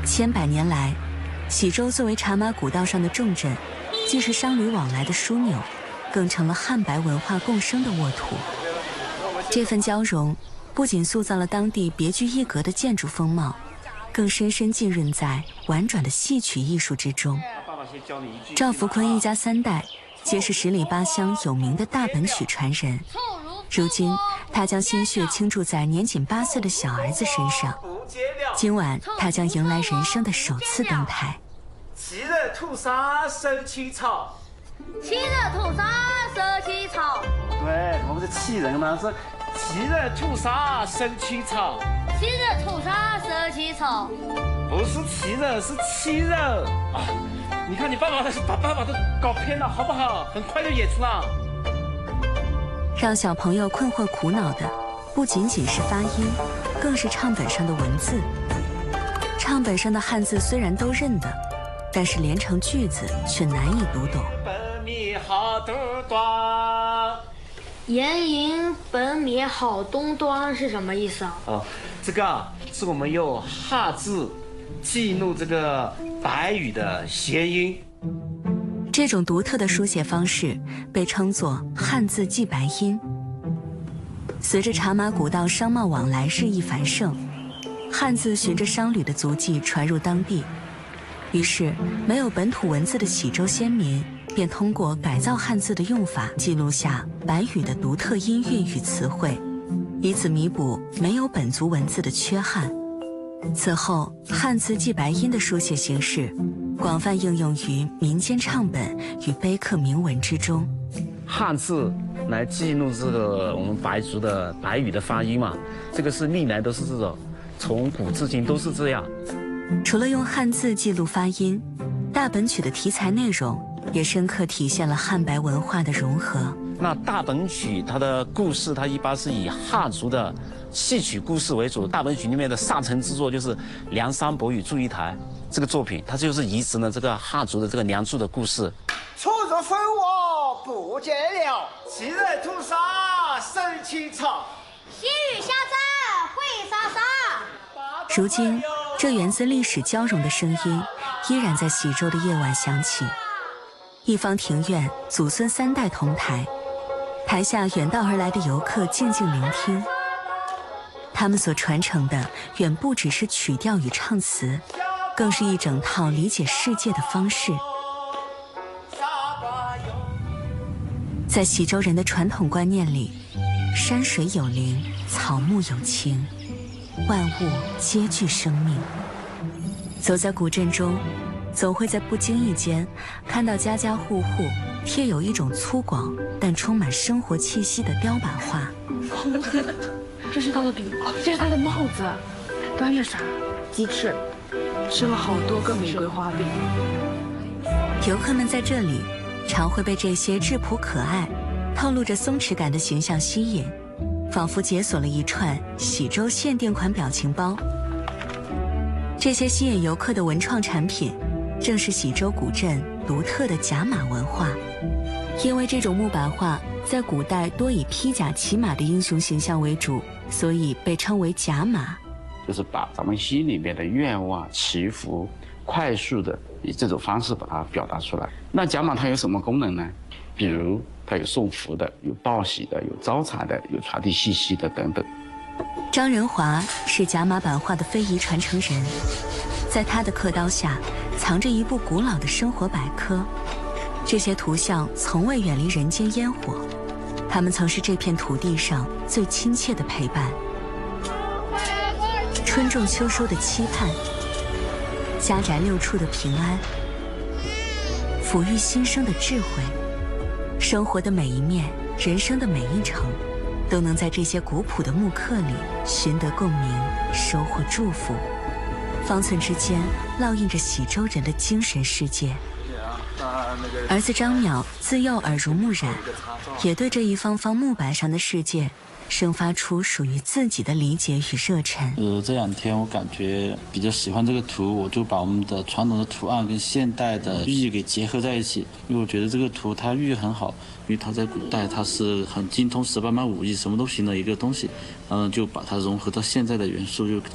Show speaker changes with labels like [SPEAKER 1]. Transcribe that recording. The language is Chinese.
[SPEAKER 1] 千百年来，喜洲作为茶马古道上的重镇，既是商旅往来的枢纽，更成了汉白文化共生的沃土。这份交融不仅塑造了当地别具一格的建筑风貌，更深深浸润在婉转的戏曲艺术之中。赵福坤一家3代皆是十里八乡有名的大本曲传人，如今他将心血倾注在年仅8岁的小儿子身上。今晚他将迎来人生的首次登台。
[SPEAKER 2] 七日屠杀生起草，
[SPEAKER 3] 七日屠杀生起草。
[SPEAKER 2] 对，我们是气人呢，是七日屠杀生起草。
[SPEAKER 3] 七日屠杀生起草，
[SPEAKER 2] 不是七日，是七日啊！你看你爸爸把爸爸都搞偏了，好不好？很快就演出了。
[SPEAKER 1] 让小朋友困惑苦恼的，不仅仅是发音，更是唱本上的文字。唱本上的汉字虽然都认得，但是连成句子却难以读懂。
[SPEAKER 2] 本米好东端，
[SPEAKER 3] 严营本米好东端是什么意思啊？
[SPEAKER 2] 哦，这个啊是我们用汉字记录这个白语的谐音。
[SPEAKER 1] 这种独特的书写方式被称作汉字记白音。随着茶马古道商贸往来日益繁盛，汉字循着商旅的足迹传入当地，于是没有本土文字的喜洲先民便通过改造汉字的用法，记录下白语的独特音韵与词汇，以此弥补没有本族文字的缺憾。此后，汉字记白音的书写形式广泛应用于民间唱本与碑刻铭文之中。
[SPEAKER 4] 汉字来记录这个我们白族的白语的发音嘛，这个是历来都是这种，从古至今都是这样。
[SPEAKER 1] 除了用汉字记录发音，大本曲的题材内容也深刻体现了汉白文化的融合。
[SPEAKER 4] 那大本曲它的故事，它一般是以汉族的戏曲故事为主。大本曲里面的上乘之作就是《梁山伯与祝英台》这个作品，它就是移植了这个汉族的这个梁祝的故事。
[SPEAKER 2] 初入分我不见了，七日屠杀生起草，
[SPEAKER 3] 西域下战会杀杀。
[SPEAKER 1] 如今，这源自历史交融的声音依然在喜洲的夜晚响起。一方庭院，祖孙3代同台，台下远道而来的游客静静聆听。他们所传承的远不只是曲调与唱词，更是一整套理解世界的方式。在喜洲人的传统观念里，山水有灵，草木有情，万物皆具生命。走在古镇中，总会在不经意间看到家家户户贴有一种粗犷但充满生活气息的雕版画。
[SPEAKER 5] 这是他的饼，这是他的帽子，端着啥？鸡翅，吃了好多个玫瑰花饼。
[SPEAKER 1] 游客们在这里常会被这些质朴可爱、透露着松弛感的形象吸引，仿佛解锁了一串喜洲限定款表情包。这些吸引游客的文创产品，正是喜洲古镇独特的甲马文化。因为这种木板画在古代多以披甲骑马的英雄形象为主，所以被称为甲马。
[SPEAKER 6] 就是把咱们心里面的愿望祈福，快速的以这种方式把它表达出来。那甲马它有什么功能呢？比如它有送福的，有报喜的，有招财的，有传递信息的等等。
[SPEAKER 1] 张仁华是甲马版画的非遗传承人，在他的刻刀下藏着一部古老的生活百科。这些图像从未远离人间烟火，他们曾是这片土地上最亲切的陪伴。春种秋收的期盼，家宅六处的平安，抚育新生的智慧，生活的每一面，人生的每一程，都能在这些古朴的木刻里寻得共鸣，收获祝福。方寸之间烙印着喜洲人的精神世界。儿子张淼自幼耳濡目染，也对这一方方木板上的世界生发出属于自己的理解与热忱。
[SPEAKER 7] 这2天我感觉比较喜欢这个图，我就把我们的传统的图案跟现代的寓意给结合在一起。因为我觉得这个图它寓意很好，因为它在古代它是很精通十八般武艺，什么都行的一个东西，就把它融合到现在的元素，就